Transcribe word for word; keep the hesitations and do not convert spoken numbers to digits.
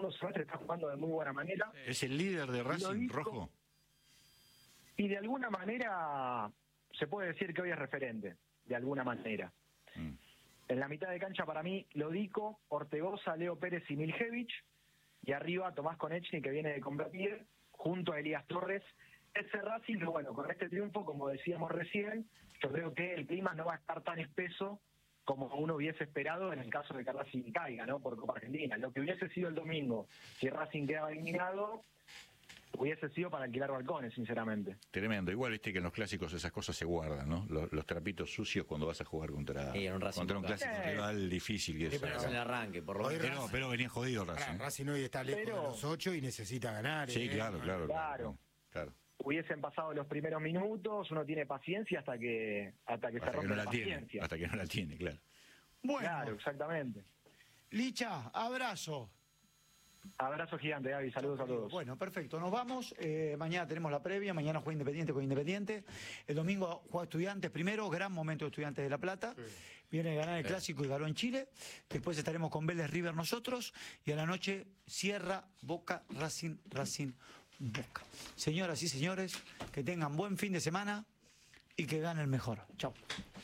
segundo semestre está jugando de muy buena manera. ¿Es el líder de Racing, Rojo? Y de alguna manera se puede decir que hoy es referente, de alguna manera. Mm. En la mitad de cancha para mí, Lodico, Ortegoza, Leo Pérez y Miljevich, y arriba Tomás Konechny, que viene de convertir, junto a Elías Torres. Ese Racing, que bueno, con este triunfo, como decíamos recién, yo creo que el clima no va a estar tan espeso como uno hubiese esperado en el caso de que Racing caiga, ¿no?, por Copa Argentina. Lo que hubiese sido el domingo, si Racing quedaba eliminado, hubiese sido para alquilar balcones, sinceramente. Tremendo. Igual, viste que en los clásicos esas cosas se guardan, ¿no? Los, los trapitos sucios cuando vas a jugar contra, sí, un, contra un clásico eh. rival difícil. Que sí, es, pero en el arranque, por lo menos. Pero, pero venía jodido Racing. Racing hoy está lejos pero, de los ocho y necesita ganar. Sí, eh. claro, claro, claro, claro. claro. Hubiesen pasado los primeros minutos, uno tiene paciencia hasta que hasta que hasta se rompe que no la, la paciencia. Tiene, hasta que no la tiene, claro. Bueno. Claro, exactamente. Licha, abrazo. Abrazo gigante, Gaby, saludos a todos. Bueno, perfecto, nos vamos. Eh, mañana tenemos la previa, mañana juega Independiente con Independiente. El domingo juega Estudiantes primero, gran momento de Estudiantes de La Plata. Sí. Viene a ganar el sí. clásico y ganó en Chile. Después estaremos con Vélez River nosotros. Y a la noche cierra Boca, Racing, Racing, Boca. Señoras y señores, que tengan buen fin de semana y que gane el mejor. Chao.